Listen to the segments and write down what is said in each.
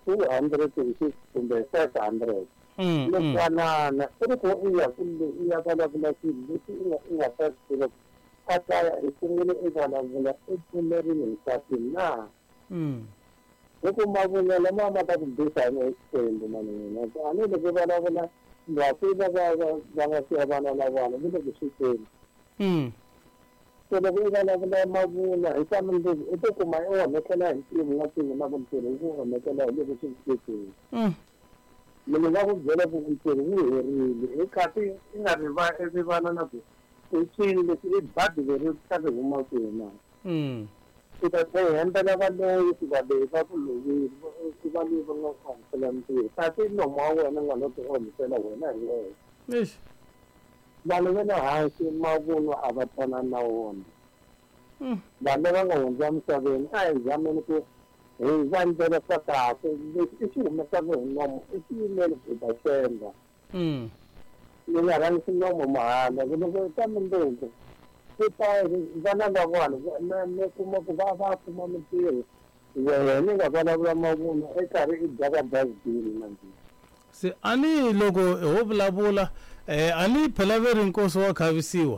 250 kumbe 500 lekwanana loko i ya vulavula swilo leswi i nga ta swi tiva a hlaya i sungule i vulavula i pfumerile nsati na loko mavunwa lama ma ta ku bisa hi xikwembu na mina a ni loko vulavula vafi va nga siya vana na vona ni le ku xikwembu so loko i vulavula mavunwa hi ta mindzuku i to kuma i onhekela hi ntivo na ntivo na vuntshiri hi ku onhekela hi loko swi fikile mina nga ku byela ku ntirho wu herile i kati i nga rivala na ku i swilo leswi i badi leri ta ri huma kwihi na i ta hembela valeyi ku valeyi va ku lovile i valeyi va nga ku onhisela ntirho kasi nomu wa wena nga lo ti onhisela wena hi wexe vanhu va le hansi mavunwa a va twanani na wona vanhu lava nga hundza misaveni a hi zameni ku hi va ndlela swa kahle leswi i swi humesaka hi nomu i xiyimeli ku ta xendla ni nga rhangisi nomu mahala loko ta mindzuku swi ta vana va vona mi kuma ku va kuma mintirho wena ni nga vulavula mavunwa i karhi i dya ka dustbin na ndzi se ani loko ho vulavula ani phela veri nkosi wa khavisiwa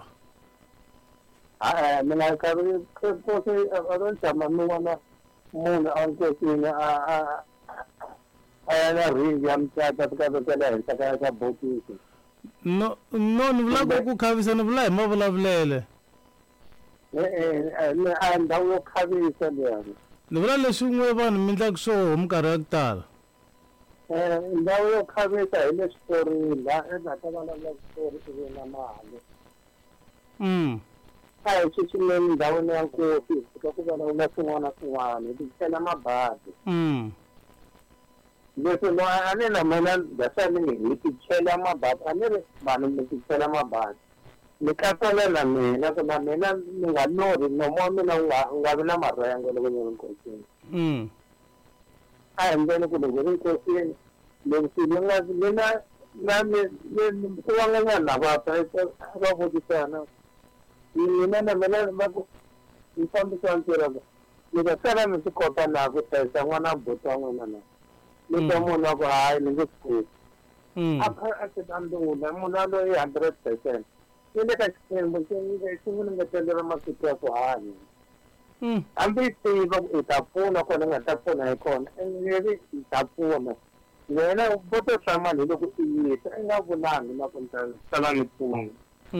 mina nkosi a ro tshama mi vona munhu a nkosini a ya na ringi ya mucato fika vekela henhla ka bokisi no ni vula ku khavisa ni vula hi mavulavulele a ndhawu yo khavisa liyani ni vula leswi n'we vanhu mi endlaka swoho minkarhi ya ku tala ndhawu yo khavisa hi le switorini laha i nga ta vulavula switori ivi na mali a hi swi swinene ndhawini ya nkosi hi fika ku vulavula swin'wana na swin'wana hi ti chela mabadi leswi no a ni na mina dasani hi ti chela mabadi a ni ri vanhu mi ti chela mabadi ni katsale na mina ku na mina ni nga nori nomu wa mina u nga vi na marhengo loko ni ri nkosini a hi ndleni ku loko ri nkosini loko swilo ku vanganyana na va vutisana mina na mina va ku ni fambisa ntirho ni ta sala ni swi kota na ku hlayisa n'wana buti wa n'wina na ni ta munhu wa ku hayi ni nge swi koti a ti ta ndlula munhu aloyi 100% ni le ka xikwembu xi n'wi ngetelera masiku ya ku hanya hambi yi tiva ku i ta pfuna kona i nga ta pfuna hi kona ivi i ta pfuna wena vo to hlamani hi loko i yisa i nga vulangi na ku ni ta sala ni pfuna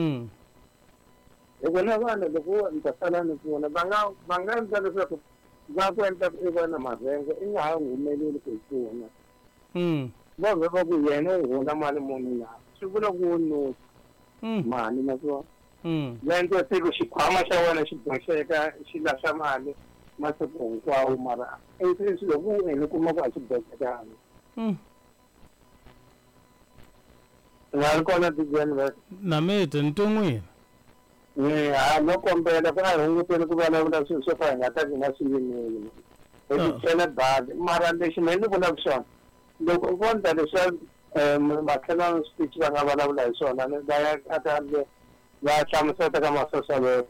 hi vona vanhu loko ni ta sala ni pfuna va nga endla leswaku va ku endla ku i va na marhengo i nga ha humeleli ku hi pfuna va vhe va ku yena u hundza mali muni na swi vula ku wo nusa mali na swona endla siku xikhwama xa wena xi boxeka xi lahla mali masiku hinkwawo mara loko ni kuma ku a xi boxekangi nga ri kona tijeni na miti ni twe n'wina no kombela ku a hi hunguteni ku vulavula swilo swo fa hi nga ta vi na swiyimeli hi ti chele badi mara lexi mehe ni vulaka swona loko vo ndla leswa makhelana speech va nga vulavula hi swona va ya va hlamuseta ka masosalo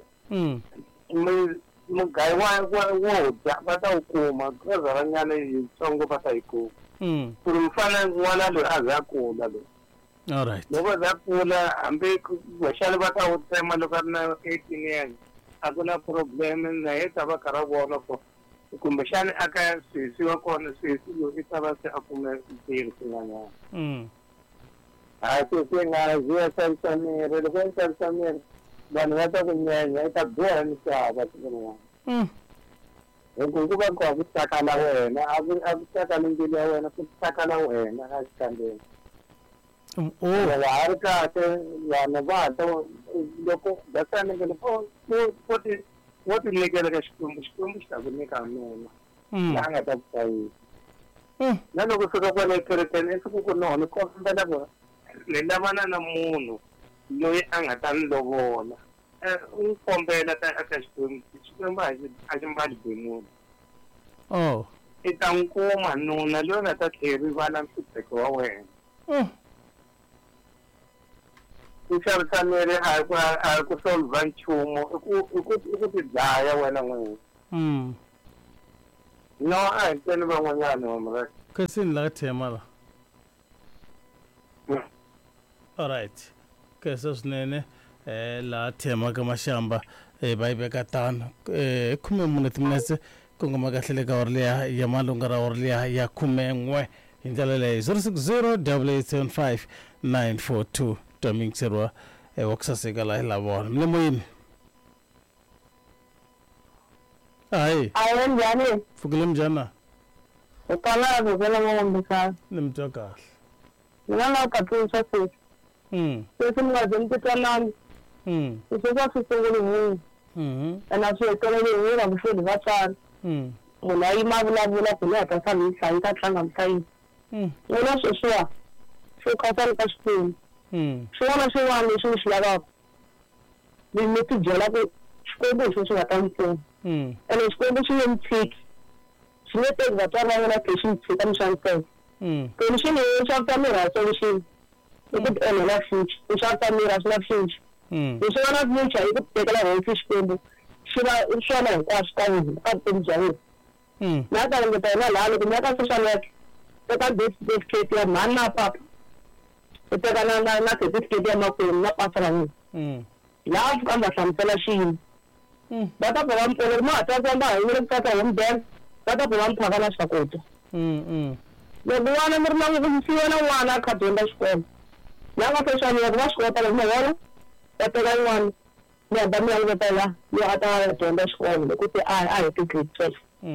mugayi wo dya va ta wu kuma kozaranyana yitsongo va ta yi kuma ku ri mufana n'wana loyi a za a kula loyi loko za kula hambi vaxali va ta wu tsema loko a ri na 18 years a ku na problem na ye ta va karhi a vona ku kumbexani a ka sesi wa kona sesi loyi i ta va se a kume ntirho swin'wanyana a sesi nga ziya xavisa mirhi loko yi xavisa mirhi vanhu va ta ku nyenya i ta boha misava swin'wana hi ku va koho ku tsakala wena a ku tsakali mbilu ya wena ku tsakala wena a xikambeni va ha ri kahle vanhu va ta loko dasanekele wo ti nyikela ka xikwembu xi ta ku nyika mina laha nga ta ku hlayisa na loko suka kwale ekerekeni i siku ku noho ni kombela ku ni lavana na munhu loyi a nga ta ni lovola u n'wi kombela aka xikwembu a xi mbali bemuni i ta n'wi kuma nuna loyi nga ta tlhe rivala nhlupheko wa wena ku xavisa mirhi a hi ku solva nchumu i ku ti dlaya wena n'wini no a hi teni van'wanyana wa mureka Kasin la tema. All right. Kesos nene la tema kama shamba baibe katano kume munetimnese kunga magatlele ka orlia ya malungara orlia ya kume ngwe injalele 060887594 toming serwa waksa segala labor mlemoyin ai jani fuglem jana ukala bugala ngombika nimtoka nana katu sasa sasa mwaje tena sasa sisi ana sio tole ni na mfudi vacha mulai mabula kule atasali sai katlanga msai wala sio sio kasal kashtu sio na sio wani sio shilaba ni metu jela ko sio sio atampo ele sio sio mtik sio te vacha na keshin sitam shanto keshin ni chapta mera solution ikut ele la fuch chapta mera la fuch so wana fucha ikut tekala fish pembo shiba shona kwa shtawi apin jawi na ka ngata na la ko meka social work ta this kete ya manna pap ita kana na ke this kete ma ko na pasara ni la ka ba samsala shi bata ko am ko ma ta ko ba ni ka ta am ben bata ko am phagala sakoto le buwana murna ko si wana wana ka tenda shko na ka social work was ko ta na wala ita ga wan ya dami ang betala ya ata tenda shko ko te ai to kit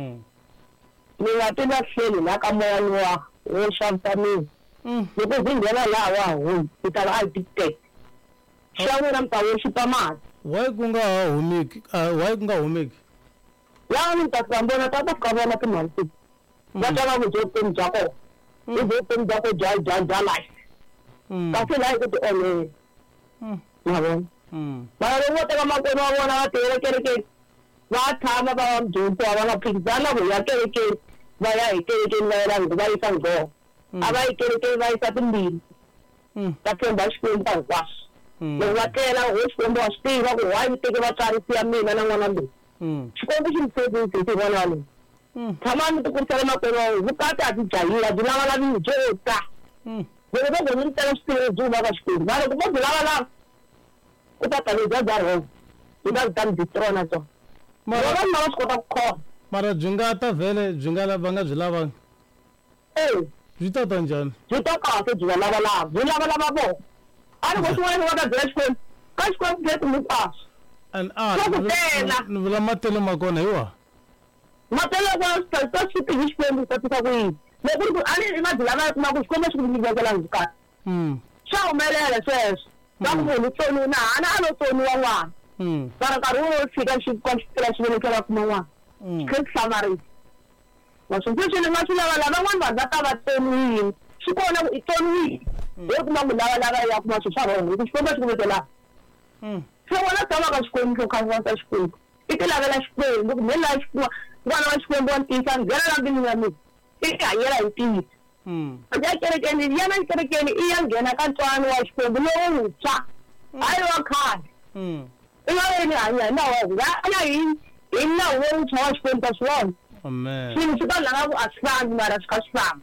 ni ngati na hleli la ka moya wa wo shanta mi loko zingena la wa ho itala ai dictate shawe ram ta wo shipama why kunga humik ya ni ta tambona ta ta ka bona kuma ti ya ta na jo pen jako ni jo pen jako ja lai ta se lai ko to ole ya bon ba ro ta ka ma ko no na tere ke wa tha ma ba jo to wa pizza na ya ke vaya ke na rang vai sang go abai ke vai sa tundi ta ke ba shkun ta was le wa ke la ho shkun ba sti ba ko ai te ke ba chari si ammi na na ndu shkun bi shin se bi se ba na ni thaman to ko sare ma ko ro ka ta ti chai la dina wala bi jo ta le ba ko ni ta sti jo ba shkun ba ko ba la ko ta ta ni ja ro ida dan ditrona to ma ro ma ko ta ko mara junga ta vele junga la banga jula bang juta tanjan juta ka ke jula la bo ana ko tuwa ni wada dress code kash ko get mu pass an nula matelo makona iwa matelo ko sta shi ti wish ko mu ta ta ko le ko ani ma jula ba ma ko ko ma shi ni ga la ka chao mele la ses ba ko ni to ni na ana no to ni wa para ka ro shi ga shi ko shi ni ka kuma wa Kek samari. Masumpushi ni masula wala wan bazata batoni. Shikona itoni. Kuma mulawa ya kuma susara ni. Kushikoba kumetola. So wala kama ka shikoni ko kan wanta shikoni. Ikela wala shikoni, ndugu mela shikoni. Wana wa shikoni bon tinsan gara na bini na mi. Ika yera inti. Aja kere ni yana kere ni iyan gena kan tuan wa shikoni no cha. Ai wa kan. Ina ni anya na wa ya ina inna wo charge kwenta swan amen shin sika la ko asfan mara skasfam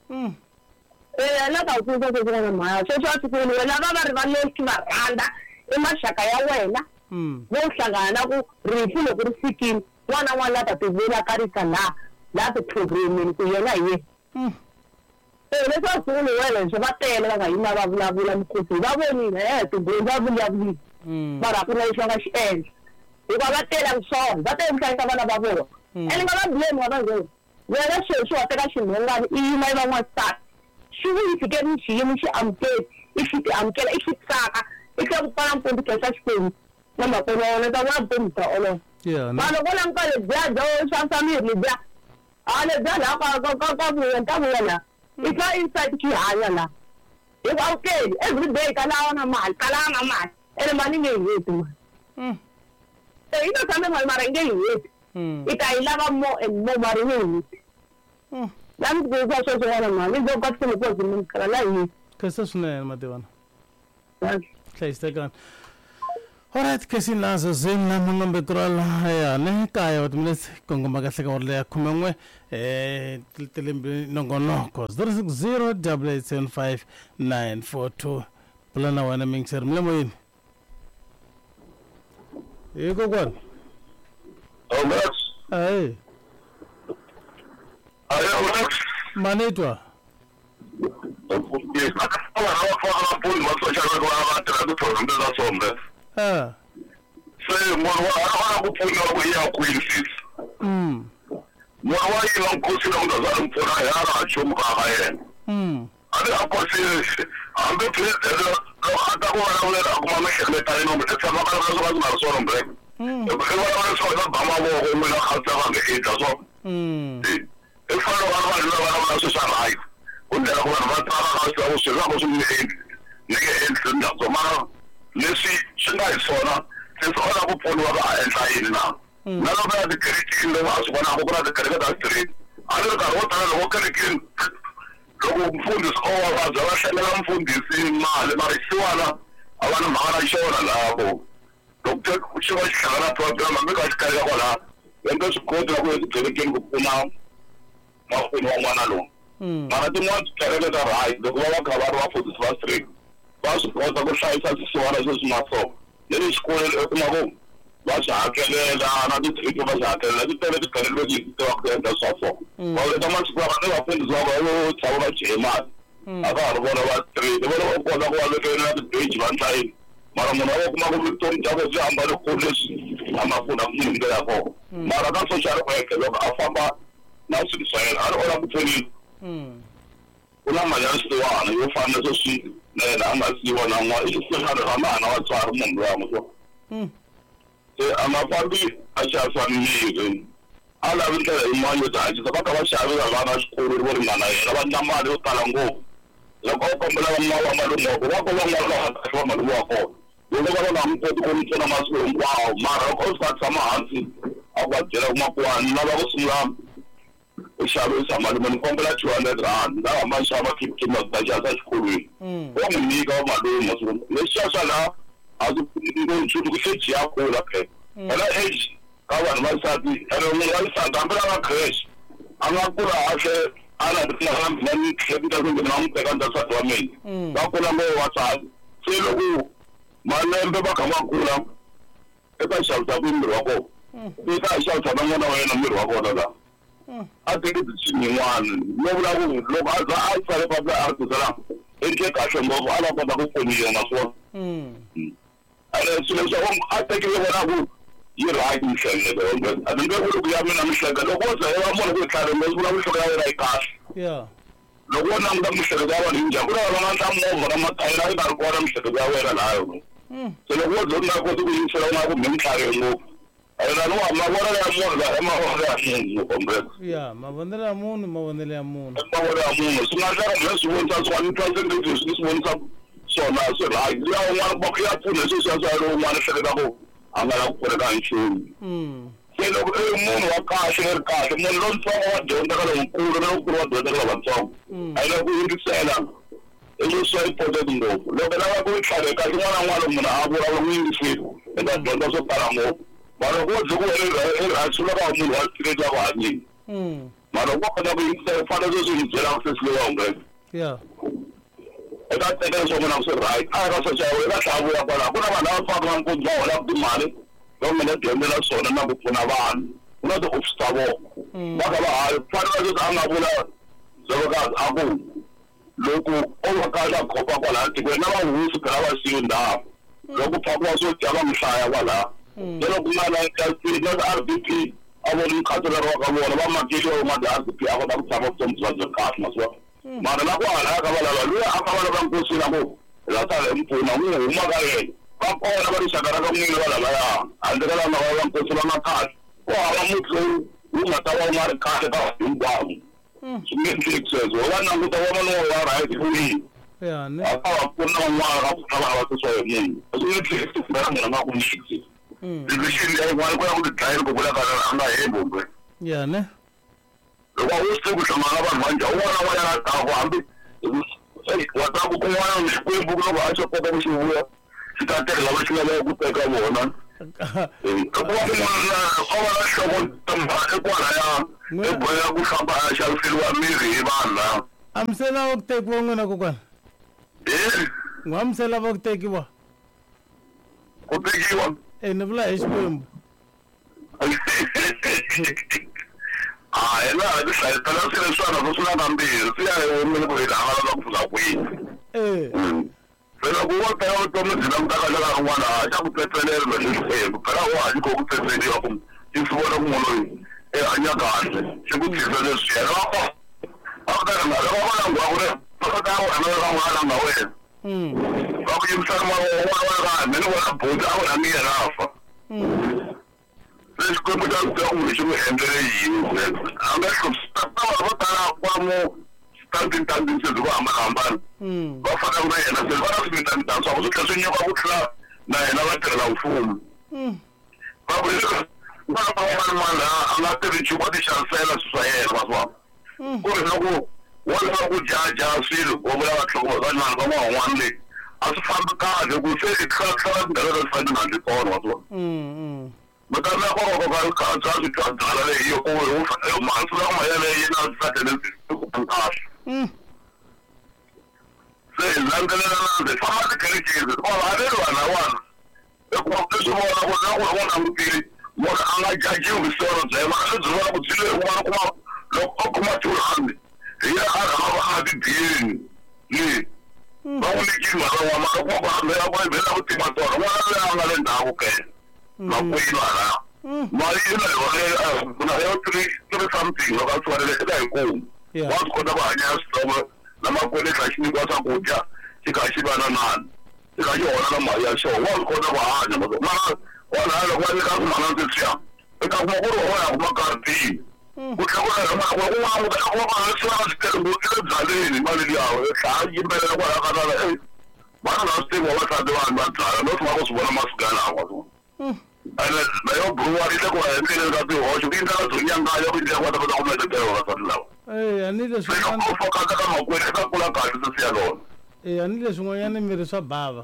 la ka ku ko na ma so so ku ni la ba ba le ki ba anda e ma shaka ya wena wo shaka na ku rifu lo ku sikin wana la ta te vela karika la te program ku yena ye le so ku ni wele so ba te la ka ina ba bula ku ba boni ne tu bula bula para ku na shaka shi igual batela so batela mkaka bana baboro ele ngaba blame wa bango wala so ataka shimwenga i mai ba whatsapp shuwi ifike ni shimu shi amke ifike amkela ifitsaka ikakupana mpondo kesa shikweni mama ko no ta wa bomta ono bana bona nkale bya shansa mi ni bya ale bya la ka bu enta buena ika inside ki hanya la ika okay every day kala na mal ele mani ni yetu ito también al marengue y caíla mo marengue dan ko so wala ma ni do kat ko ko min kala yi kasa suna matewano kai stakan Alright, kasi nazo zina mga betural ne kaya wat minutes kung magatle ka orle kumengwe tilimbi nongono ko 080875942 plana wana mingser mlemoyin ego kwan Max. ai Ayo Max. manetwa Say mo wa ko puna ko ya Queen sis. Mo wa yi ko si no da zan puna ya ra chum ka haye. Ada ko si ambe please da ata ko ra wala ko ma shekle tare no mete sama ka so na so no break. E ko wa so da ba ma mo ko na khalta ba ke ta so. E fa ro wa so sa ai. Unda ko na ta ka so so ko so ni ne da so ma Nesi shinga isona since all of people are entire now. None of the critic in the house when I open the Canada street. I don't know what I look at again. Food is all of the Russian food is in Mariswana. I want to Mahara Doctor Shana program because Karawana. When those go to the Puna, not in one alone. But I don't want Canada right. The Goa Kavara for this first street. Basi kwa kushauri sisi wanazozi maso yale shule kumago basi akelela na district basi akelela district kanelo kwa kwenda sofo wale kama sikwa kana wafundi zao wao tawa chema aka arubona wa street wale kwa kwa wale kana district bantai mara mwana wao kumago vitu jago jamba le college ama kuna mimi hapo mara kama social kwa kelo afamba na usisaya ana kutoni kuna majansi wa na yofanya zosi na amasiwa na mwa isifana kama na watu wa mungu wa mzo amafabi achafa mimi ala vita imani taji sabaka bashabe abana shukuru bori mana ya bandama de talango lako kombela wa malumo wako wa malumo wako yule na mtu ko na masu wao mara ko sama hansi abajera kwa na bako sura Shabu sama ni kombela 200 rand na mashaba kitu mabajaza shukuru kwa mniga wa malumo so lesha sala azu ndio chutu kusechi yako la pe ala age kawa na masabi ana ni alisa ndambala wa crash ama kula ase ana tuna nani kibita kwa na mpeka ndasa kwa mimi bakula mwe wasa selo ku malembe bakama kula eka shauta bimro wako eka shauta bangona wena miro wako dada atende tsini mwana nobula ku lo aza aisale pabla artuzala eke kasho mbo ala kwa ku koniyo maso ala silo so ateke wona ku yero ai mshenge ndo adenge ku ya mina mshenge lo koza ya mwana ku kale mbo bula ku shoka ya ikash lo wona mda mshenge ya wani nja kula wana tamu mwana mataira ida ko mshenge ya wera nayo silo ko na ko ku yisela na ku mintare ngo Era no amagora ya mwana ama ora mungu kombe ya mabondela mungu mabondela ya mungu sunazara mwesu wonza swani translate this wonza so na so la ya mwana bakya pune so so ro mwana shaka ko angala ko ka nchu selo mungu akashe ka mungu lo so wa donda ka mkuru no kuro donda ka wanzo aina ku indisela ejo so ipote ndo lo bela ko chale ka mwana mwana abura wa wingi fitu enda donda so para mo mara ko jogo era asula ba mu wa kire ba ni mara ko da bi fara zo ni jera ko slo wa ngre ya eta tete so na so right ara so chawo era chawo ya bala kuna bana fa ko ko jo la du male do mena de mena so na bu kuna ba kuna do obstabo baka ba fara zo anga bula zo ga abu loko o ka da ko pa bala ti ko na ba wu su ka ba si nda loko pa ko so chama mshaya wala Jelo kumala kasi na RDP awon katara ro ka wala ba makilo ma da RDP awon ba sa mo tum sa ka maswa mara na ko ala ka wala lu aka wala ban ko sina ko la ta mpo na mu ma ga re ba ko na ba sa ka mu wala la ya andra na ma ban ko sina na ka ko ala mu ko mu ma ta wa ma ka ta ba sumin fixes wala na ko ta wa no wa ra ti ni ya ne aka ko na wa ra ko ta wa ko so ni sumin fixes ba na ko ni fixes Division ya igual kwa kutayari kukula kana anga hebo bwe. Ya ne. Kwa uste kushangana ba manja wana na tawo ambi. Wataku kwa mshikwe bukuno ba acho kwa kushuhuya. sitatele lava xi lavaka ku teka vona ku va munhu na xoko tamba ekwalaya eboya ku famba a xaviseriwa mirhi hi vanhu lava amsela va ku tekiwa n'wina kokwana n'wamusela va ku tekiwa ku tekiwa ni vula hi Xikwembu laha ti hlayisela swilo leswiwana swi nga mbirhi swi ya hi wona ku hi lava ku fika kwihi se loko wo teka vutomi byi langutaka eka rin'wana xa ku tsetselela leswi Xikwembu phela wo hanyi ko ku tsetseliwa ku i swi vona ku munhu loyi i hanya kahle xi ku tisa leswi yena va ku teka nga loko va langu wa ku ri va kota ku rhamela ka n'wana nga wena va ku yimisana n'wana ka hambi ni vona boti a wena mi yena a fa leswi Xikwembu xa ku teka munhu xi n'wi endlele yini a nga hluphisana vanhu vo tala kwalomu tantintantini se byi ku hambanahambana va faka na yena se va na swimilana swa ku swi tlhela swi nyuka ku tlula na yena va tirhela mfumo va ku n'wana mani a nga tirhi nchumu a ti xavisela swilo swa yena maswama ku ri loko wo lava ku jaja swilo wo vula vatlhokovani vanhu va n'wana leyi a swi fambi kahle ku se i tlhela tindlela leti fanele na ndzi kona maswama mutana koko ka khatsa swi tsandzala leyi yo ku mansu la ma yele yina satele ku kahle se landzelela nandze famba tikhirikisi ko haleriwa na wana eku swi vona ku na ku vona mutiri munhu a nga jajiwi visoro bya yena a swi vona ku byile un'wana kuma loko a kuma 200 hi ya a rhava a tibiyeni leyi va n'wi nyikile mhaka wa maka kuma ku hambela ku vhela ku tima tona n'wana loyi a nga le ndhaku ke makwenu hala mali yi na yona na yo 3 something loko a swi eka hi kumu wa swi kota ku hanya switsongo na makwenu kha xi nyikiwa swakudya xi kha xi va na nani xi kha xi hola na mali ya xona wa swi kota ku hanya mara wona loko va nyika swimana sweswiya eka kuma ku ri wona ya kuma karatini ku tlhakula hi mhaka kun'wana ku va swi va swi tele ngopfu le byaleni mali liyawo hlaya yimbelela kwalaho ka tala vana na swi tivi vavasati vanhu va byala no swi va ku swi vona masiku yalawa ene na yo brewery le ku endleni ka tihoxo ku endlela byo nyanganya ku endlela kota ku metela vavasati lava ani leswi ku fokasa ka makwenu eka kula kahle sweswiya lona ani leswi n'wanyana miri swa bava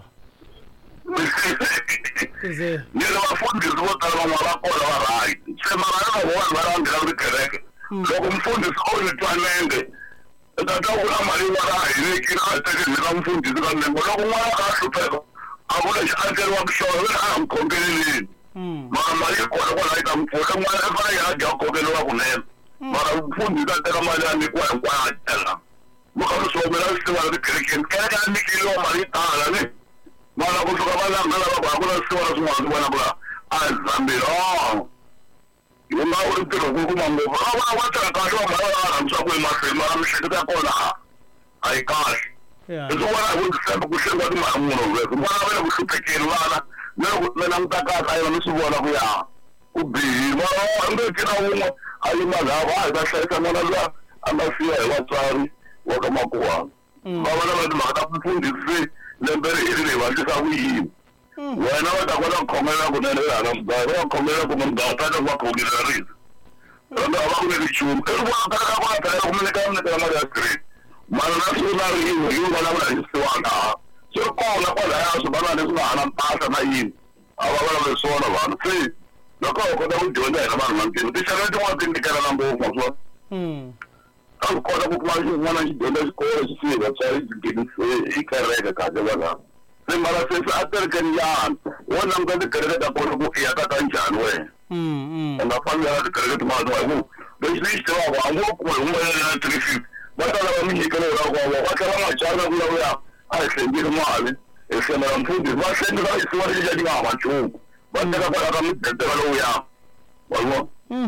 ni le vafundhisi vo tala van'wana va kona va right se mara loko vanhu va la nghena tikereke loko mfundhisi o ni twanenge u ta twa ku na mali yin'wana a helekile a tekeni ka mfundhisi ka nembo loko n'wana a hlupheka a vula xi endleriwaka xona vena a nga n'wi khongeleleni mara mali yi kona kwala yi ta mi pfuna n'wana i fanele a dya khongeriwa kunene mara mfundhisi a teka mali ya nyikiwa hinkwayo a tela mo kha mi swi humela swisiwana tikerekeni kereke a nyikiliwa mali yi tala ni mara kusuka va langa lava ku a ku na swisiwana swin'wana swi vona ku la a zambile yi nga u ri ntirho ku kuma ngopfu a vona va tirha kahle va mara va rhandzisa ku emahlweni mara mihleketo ya kona a yi kahle hi swi vona hi ku ndisembe ku hleriwa timali munhu lwesi vona va le ku hluphekeni vana na loko mi languta kahle a yina mi swi vona ku ya ku bihi mara angeti na wun'we a yima lava a hi ta hlayisa n'wana luya a nga siya hi vatswari wa ka makuwana va vona va timhaka ta mfundhisi lembe ri herile va endlisa ku yini wena va ta kota ku khomelela kunene laha na muganga va khomelela ku muganga ta ku va khongelela rito ende a va ku nyiki nchumu i swi vona ka kona phela ku mi nyikela mali ya grade mara na swi na rin'we yi vulavula hi swisiwana swi ri kona kwalaya swivanana leswi nga hana mpahla na yini a va vulavula swona vanhu se loko va kota ku dyondza hina vanhu vantima tichanele tin'wana ti nyikelela ngopfu maswona a swi kota ku kuma xin'wana xi dyondza xikolo xi siye vatswari nghenise i kereke kahle vanaa se mara sweswi a kerekeni njhani wo languta tikereke ta kona ku i yaka ka njhani wena u nga fambela tikereke tin'wana hi ku lexi ni xi tivaka a ngo kuma hi n'welela 350 va ta lava mi nyikelo ya kwavo va tlhela va nga janga ku lavuya a hi hlengile mali hi hlemela mfundhisi va hlengi va yisiwa lexi xa xi nga hava nchumu va teka kwala ka midetela lowuya wa vona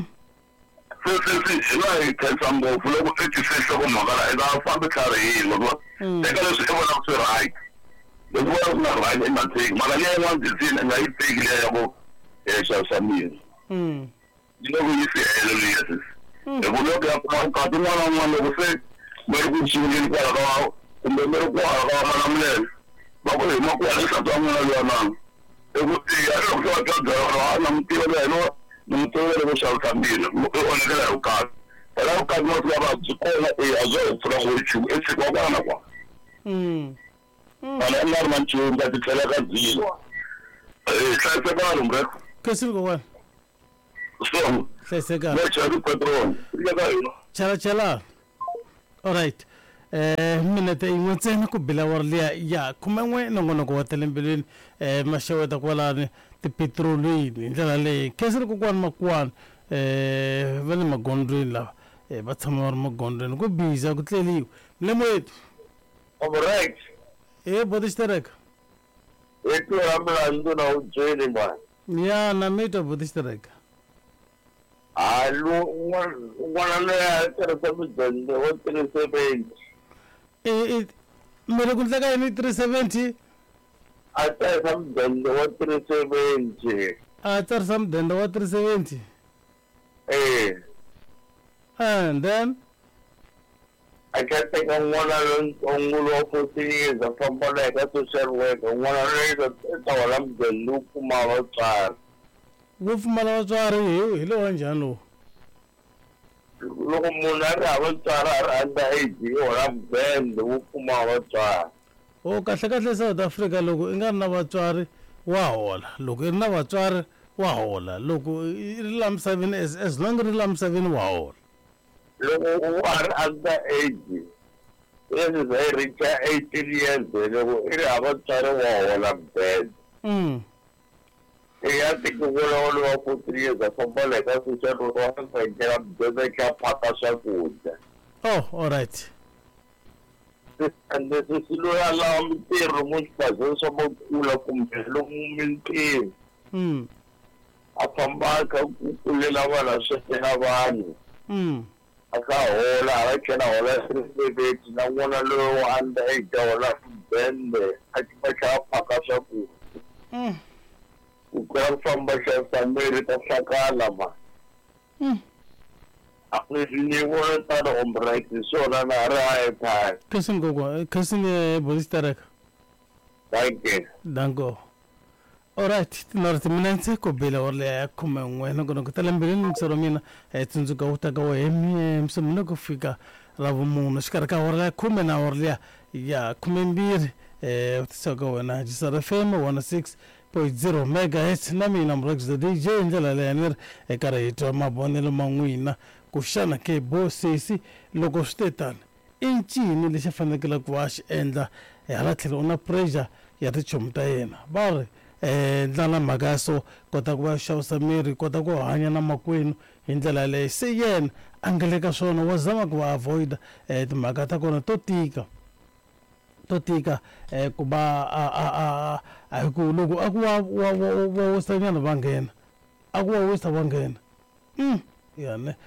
se hi nga hi khensa ngopfu loko i tise nhlokomhaka la hi nga fambi tlharihini loko teka leswi i vonaka swi right leswi vona ku nga right i nga teki mara liya yin'wana dzisini i nga yi teki liya ya ku xavisa mirhi yi loko yi si hele liya sesi hi ku loko ya kuma vukati n'wana na n'wana loko se mi ri ku jingeni kwala ka kumbe mi ri kwala ka manamulele va ku hi makwala nsati wa n'wina luya nanga i ku tiya loko se va twa byela a na mi tiva le hino ni mi tivele ku xavisa mbila i onekela hi vukati phela vukati masiku lava byi kona a byo hi pfuna ngopfu nchumu i siku wa kwana kwa ala manchunga titlela kadzilo hlayisekani mre kesini kokwana so hlayisekani lechari petrol chala alright minete yin'we ntsena ku bila wari liya ya 11 nongonoko wa telembilweni maxeweta kwalani tipetrolini hi ndlela leyi kesiri kokwani makwani va le magondweni lava va tshama va ri magondweni ku biza ku tleliwa mlemoyeti alright bodi xitereka etu ramlandu na ujeni mwana ya na mita bodi xitereka alo n'wana loyi a tirhisa mudende wa 370 mire ku ndleka yini 370 a tirhisa mudende wa 370 a tsarisa mudende wa 370 and then a ka teka n'wana lontsongo lowa 14 years a famba na eka social worker n'wana loyi ta hola mudende wu kuma vatswari wu pfumala vatswari hi lowa njhani lowu loko munhu a ri hava vatswari a ri under age hi hola mudende wu kuma vatswari kahle South Africa loko i nga ri na vatswari wa hola loko i ri na vatswari wa hola loko i ri la misaveni as long ri la misaveni wa hola loko u a ri under age yesi za i reacha 18 years loko i ri hava vatswari wa hola mudende ya teki wolowo wa 4 years a famba la eka social worker wa n'wi mudende ka phaka swakudya alright ende swi loyi a lava mintirho mo xibazeni swa makula kumbe lomu mintirho a fambaka ku kulela vana swekela vanhu a ka hola a va tlhela hola 370 na n'wana loyi wa under age a hola mudende a va tlhela phaka swakudya ku kula ku famba xavisa mirhi ta hlakala ma ni vona tano ombright swona na ri high kesini kokwa kesini bodi xitereka danko alright tinorti mina ndzi ku bila wari leya ya 11 nongonoko telembileni msero mina tsundzuka wu taka wa msimuna ku fika ravumune xikarhi ka wari leya 10 na wari leya ya 12 utisaka wena Jisara FM 106.0 megahertz na mina muragisa DJ ndlela leya ni ri eka rihitwa mavonelo ma n'wina ku xana ke bosesi loko swi te tani i ncini lexi fanekele ku va xi endla hala tlhelo u na pressure ya tichomi ta yena va ri ndlala mhaka ya so kota ku va xavisa miri kota ku hanya na makwenu hi ndlela leyi se yena a nga le ka swona wa zama ku va avoida timhaka ta kona to tika ku va a ku loko a ku wa wisanyana va nghena a ku wa wisa va nghena yani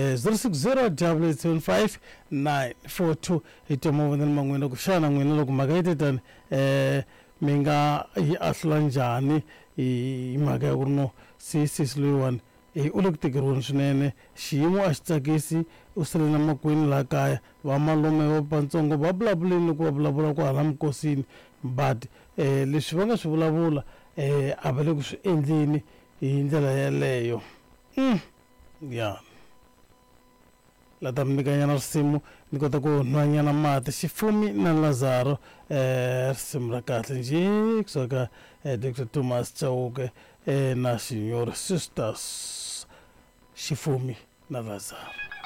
060 hi timovonelo man'wina ku xana n'wina loko mhaka yi te tani mi nga yi ahlula njhani hi mhaka ya ku ri no sisi loyiwani u le ku tikeriweni swinene xiyimo a xi tsakisi u sele na makwenu laha kaya va malume va pantsongo va vulavuleni ku va vulavula ku hala mikosini but leswi va nga swi vulavula a va le ku swi endleni hi ndlela yeleyo ya la ta mi nyikanyana risimu ni kota ku nwanyana mati Xifumi na Lazaro risimu ra kahle njhe kusuka Dr. Thomas Chauke na Signor Sisters Xifumi na Lazaro.